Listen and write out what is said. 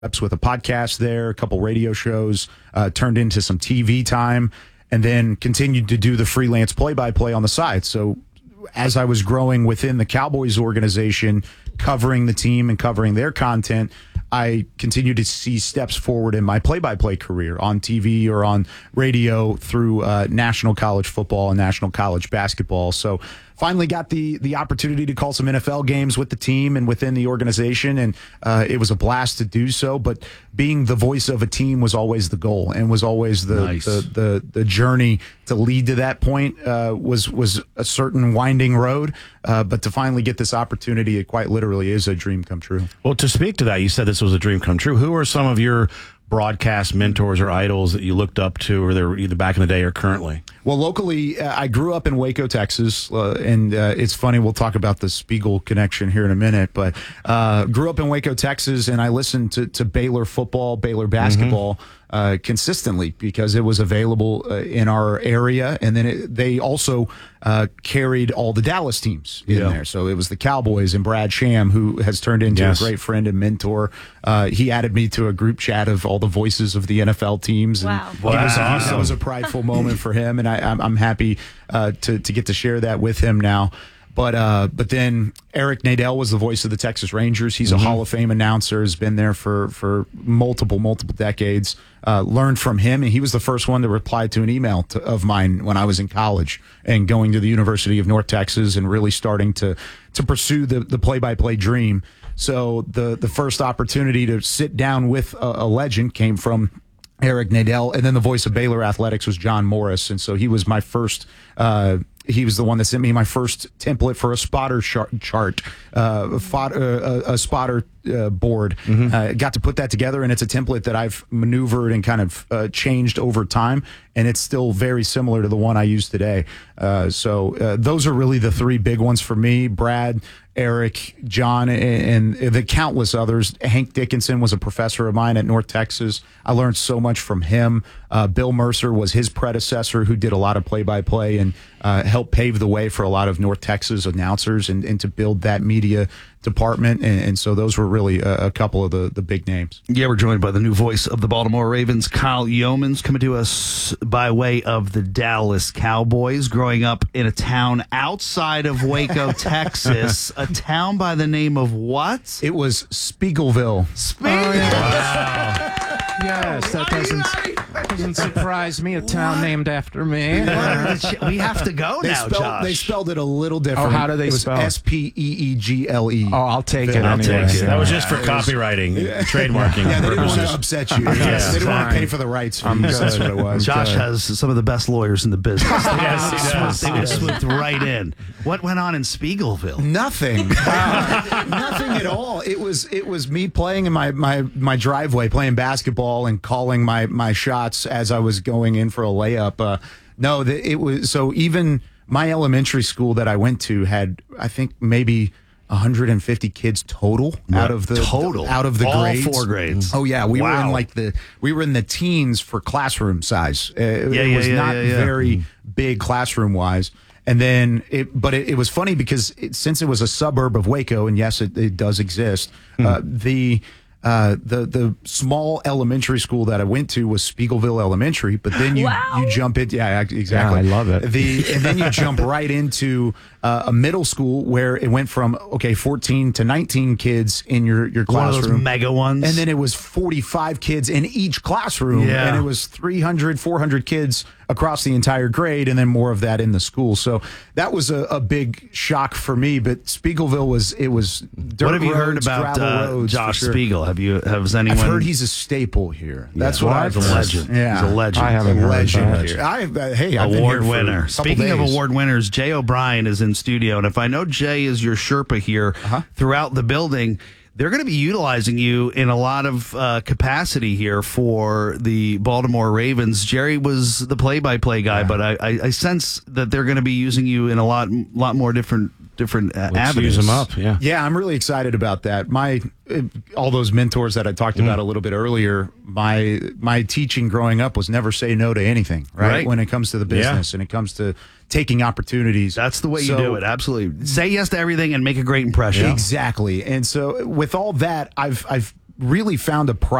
with a podcast there, a couple radio shows, turned into some TV time, and then continued to do the freelance play-by-play on the side. So as I was growing within the Cowboys organization, covering the team and covering their content, I continued to see steps forward in my play-by-play career on TV or on radio through national college football and national college basketball. So finally got the opportunity to call some NFL games with the team and within the organization, and it was a blast to do so. But being the voice of a team was always the goal, and was always the journey to lead to that point. Was a certain winding road, but to finally get this opportunity, it quite literally is a dream come true. Well, to speak to that, you said this was a dream come true. Who are some of your broadcast mentors or idols that you looked up to, or they're either back in the day or currently? Well, locally, I grew up in Waco, Texas, and it's funny, we'll talk about the Spiegel connection here in a minute, but grew up in Waco, Texas, and I listened to Baylor football, Baylor basketball consistently because it was available in our area, and then they also carried all the Dallas teams in there. So it was the Cowboys and Brad Sham, who has turned into a great friend and mentor. He added me to a group chat of all the voices of the NFL teams. Wow. And that was a prideful moment for him, and I'm happy to get to share that with him now. But then Eric Nadel was the voice of the Texas Rangers. He's a Hall of Fame announcer, has been there for multiple decades. Learned from him, and he was the first one to reply to an email of mine when I was in college and going to the University of North Texas and really starting to pursue the play-by-play dream. So the first opportunity to sit down with a legend came from Eric Nadel, and then the voice of Baylor Athletics was John Morris, and so he was my first. He was the one that sent me my first template for a spotter chart, a spotter board. Got to put that together, and it's a template that I've maneuvered and kind of changed over time, and it's still very similar to the one I use today. So those are really the three big ones for me: Brad, Eric, John, and the countless others. Hank Dickinson was a professor of mine at North Texas. I learned so much from him. Bill Mercer was his predecessor, who did a lot of play-by-play and helped pave the way for a lot of North Texas announcers and to build that media department. And so those were really a couple of the big names. Yeah, we're joined by the new voice of the Baltimore Ravens, Kyle Yeomans, coming to us by way of the Dallas Cowboys. Growing up in a town outside of Waco, Texas, a town by the name of what? It was Spiegelville. Wow. Yes, that doesn't surprise me. A town named after me. We have to go now, Josh. They spelled it a little different. Oh, how do they spell it? Speegle. Oh, I'll take it. I'll take anyway. it. That was just for copywriting, trademarking Yeah, they didn't want to purposes. upset you. They didn't want to pay for the rights. That's what it was. Josh has some of the best lawyers in the business. Yes, he does. They would swooped right in. What went on in Spiegelville? Nothing. Nothing at all. It was me playing in my driveway, playing basketball and calling my shots as I was going in for a layup. It was so even my elementary school that I went to had, I think, maybe 150 kids total out of the All grades. 4 grades. Oh yeah, we were in the teens for classroom size. It was not very big classroom wise. And then it was funny because since it was a suburb of Waco, and yes, it does exist. The small elementary school that I went to was Spiegelville Elementary, but then you jump into exactly. I love it. And then you jump right into a middle school where it went from 14 to 19 kids in your classroom, one of those mega ones, and then it was 45 kids in each classroom, and it was 300, 400 kids across the entire grade, and then more of that in the school. So that was a big shock for me. But Spiegelville was dirt. What have you roads, heard about gravel roads, Josh for sure. Spiegel? Has anyone? I've heard he's a staple here. That's what I've heard. heard. He's a legend. Yeah. He's a legend. I haven't heard Legend that. here. I've been here Award for winner. a couple Speaking of days. award winners, Jay O'Brien is in studio, and if I know Jay is your Sherpa here throughout the building, they're going to be utilizing you in a lot of capacity here for the Baltimore Ravens. Jerry was the play-by-play guy, but I sense that they're going to be using you in a lot more different avenues. Use them up, yeah. Yeah, I'm really excited about that. All those mentors that I talked about a little bit earlier, my teaching growing up was never say no to anything, right? When it comes to the business and it comes to taking opportunities. That's the way you do it, absolutely. Say yes to everything and make a great impression. Exactly. And so with all that, I've really found a